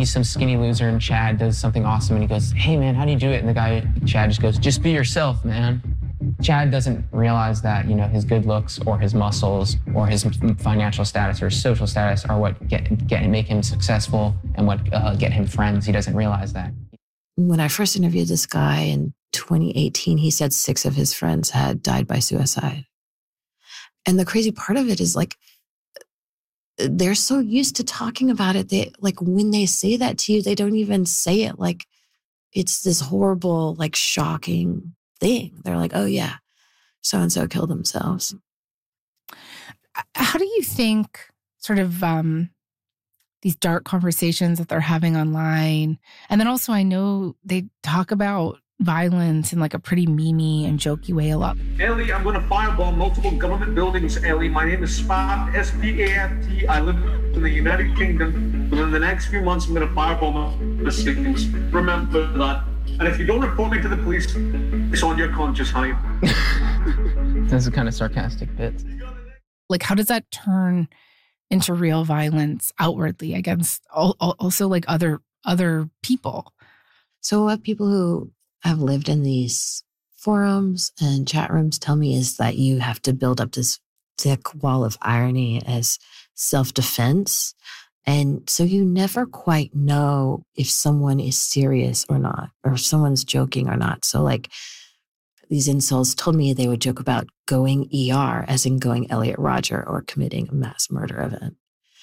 he's some skinny loser and Chad does something awesome and he goes, hey man, how do you do it? And the guy, Chad, just goes, just be yourself, man. Chad doesn't realize that, his good looks or his muscles or his financial status or social status are what make him successful and what get him friends. He doesn't realize that. When I first interviewed this guy in 2018, he said 6 of his friends had died by suicide. And the crazy part of it is like, they're so used to talking about it. They like when they say that to you, they don't even say it like it's this horrible, like shocking thing. They're like, oh yeah, so-and-so killed themselves. How do you think sort of these dark conversations that they're having online, and then also I know they talk about violence in like a pretty memey and jokey way a lot. Ellie, I'm going to firebomb multiple government buildings, Ellie. My name is Spat, S-P-A-T. I live in the United Kingdom. Within the next few months, I'm going to firebomb the cities. Remember that. And if you don't report me to the police, it's on your conscience, honey. That's a kind of sarcastic bit. Like, how does that turn into real violence outwardly against also like other people? So what people who have lived in these forums and chat rooms tell me is that you have to build up this thick wall of irony as self-defense. And so you never quite know if someone is serious or not, or if someone's joking or not. So like these incels told me they would joke about going ER, as in going Elliot Rodger or committing a mass murder event.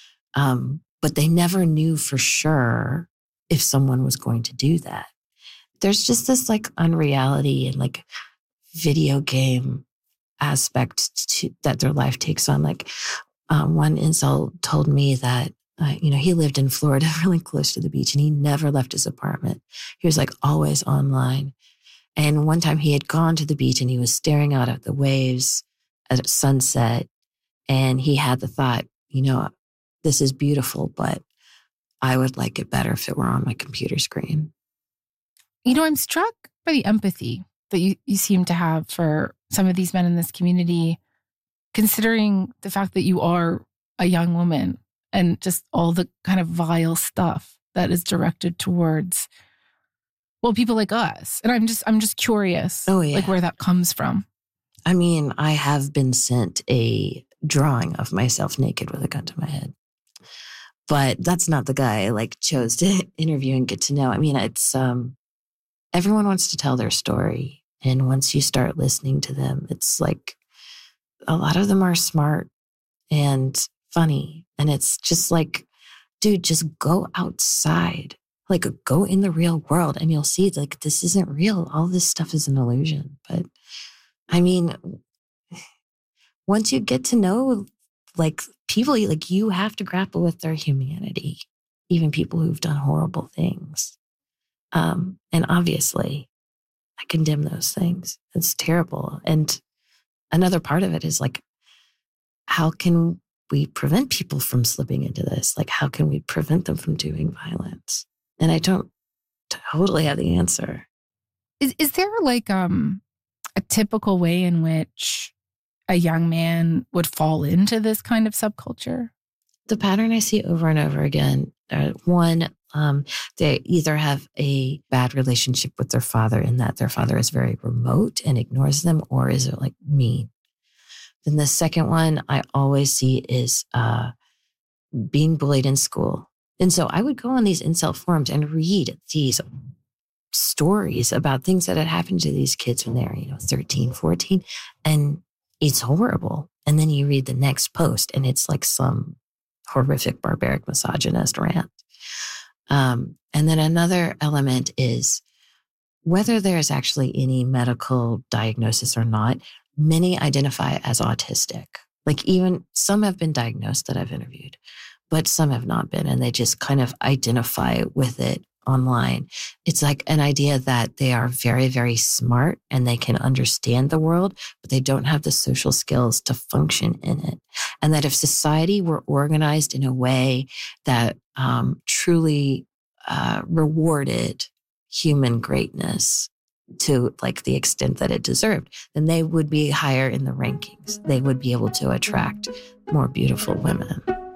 But they never knew for sure if someone was going to do that. There's just this like unreality and like video game aspect that their life takes on. Like one incel told me that, he lived in Florida, really close to the beach, and he never left his apartment. He was like always online. And one time he had gone to the beach and he was staring out at the waves at sunset. And he had the thought, this is beautiful, but I would like it better if it were on my computer screen. I'm struck by the empathy that you seem to have for some of these men in this community, considering the fact that you are a young woman and just all the kind of vile stuff that is directed towards, people like us. And I'm just curious, like where that comes from. I mean, I have been sent a drawing of myself naked with a gun to my head. But that's not the guy I chose to interview and get to know. I mean, it's everyone wants to tell their story. And once you start listening to them, it's like a lot of them are smart and funny. And it's just like, dude, just go outside. Like, go in the real world and you'll see this isn't real. All this stuff is an illusion. But I mean, once you get to know people, you have to grapple with their humanity, even people who've done horrible things. And obviously I condemn those things. It's terrible. And another part of it is how can we prevent people from slipping into this? How can we prevent them from doing violence? And I don't totally have the answer. Is there a typical way in which a young man would fall into this kind of subculture? The pattern I see over and over again, one, they either have a bad relationship with their father in that their father is very remote and ignores them, or is it mean? Then the second one I always see is being bullied in school. And so I would go on these incel forums and read these stories about things that had happened to these kids when they were, 13, 14, and it's horrible. And then you read the next post and it's some horrific, barbaric, misogynist rant. And then another element is whether there's actually any medical diagnosis or not, many identify as autistic. Even some have been diagnosed that I've interviewed, but some have not been. And they just kind of identify with it online. It's an idea that they are very, very smart and they can understand the world, but they don't have the social skills to function in it. And that if society were organized in a way that truly rewarded human greatness to the extent that it deserved, then they would be higher in the rankings. They would be able to attract more beautiful women.